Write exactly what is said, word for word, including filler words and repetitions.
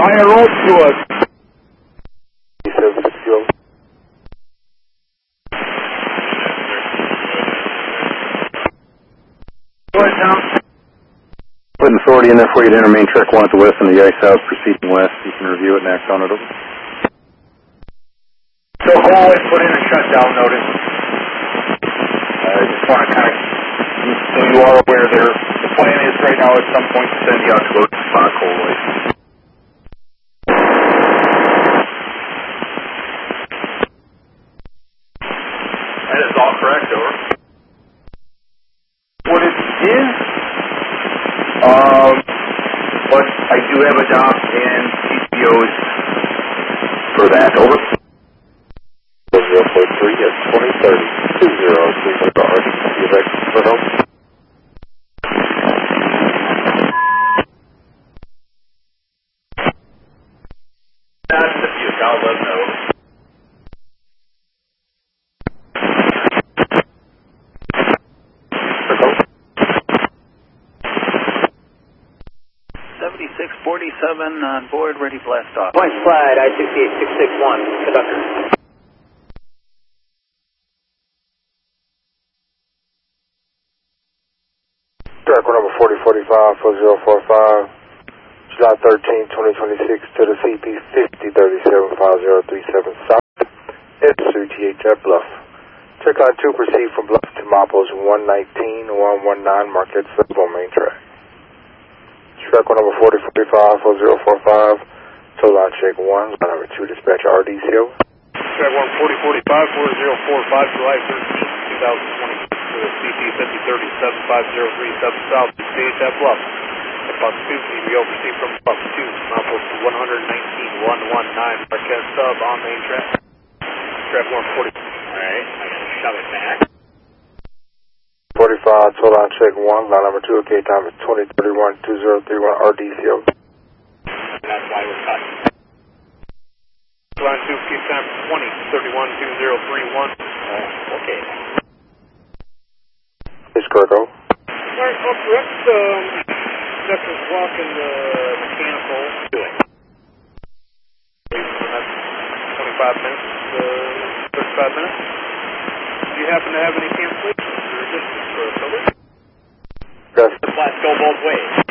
Fire road to us. seven six zero. Go ahead, Tom. Putting authority in there for you to enter main track one at the west and the ice house proceeding west. You can review it and act on it. Over. So always put in a shutdown notice. I just want to kind of, so you are aware there, the plan is right now at some point to send you out to go to spot coal light. That is all correct, over. What it is, um, but I do have a job and P T Os for that, over. zero four three at twenty thirty two zero three zero R D C direct for help. That's the view. I'll let them know. seventy-six forty-seven on board, ready blast off. Point slide, I sixty-eight six six one, conductor. Track number forty forty-five four zero four five, July thirteenth, twenty twenty-six to the C P fifty thirty-seven five zero three seven South, S three T H at Bluff. Check on two, proceed from Bluff to Maples one nineteen one nineteen, Marquette Circle on main track. Track number forty forty-five four zero four five, tow line check one, line number two, dispatch R D C O. Track one forty forty-five four zero four five, July thirteenth, two thousand twenty-six to the C P fifty thirty-seven five zero three seven South, S T H at Bluff. At Bluff two, C B O proceed from Bluff two, Maples to one nineteen one nineteen, Marquette sub on main track. Track one forty. Alright, I'm going to shove it back. forty-five, tow line check one, line number two, okay, time is twenty thirty-one two zero three one R D C O. That's why we're cutting. Line two, keep time twenty thirty-one two zero three one. Uh, okay. It's Kirko. Alright, up correct, um, second clock in the mechanical. Do it. twenty-five minutes, uh, thirty-five minutes. Do you happen to have any cancellations or distance for a cover? Yes. The flats go both ways.